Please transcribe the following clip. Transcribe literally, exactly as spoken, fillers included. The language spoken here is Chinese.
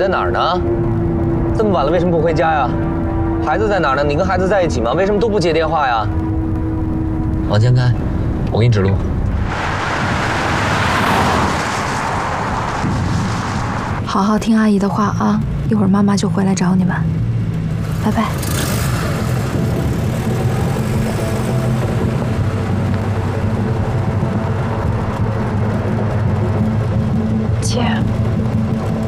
在哪儿呢？这么晚了为什么不回家呀？孩子在哪儿呢？你跟孩子在一起吗？为什么都不接电话呀？往前看，我给你指路。 好好听阿姨的话啊，一会儿妈妈就回来找你们。拜拜。